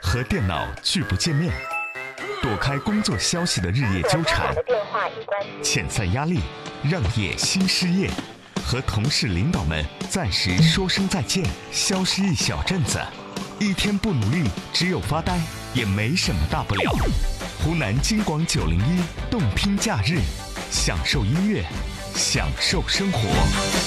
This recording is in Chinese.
和电脑拒不见面，躲开工作消息的日夜纠缠，遣散压力，让业新失业，和同事领导们暂时说声再见，消失一小阵子，一天不努力，只有发呆，也没什么大不了。湖南金广901动听假日，享受音乐，享受生活。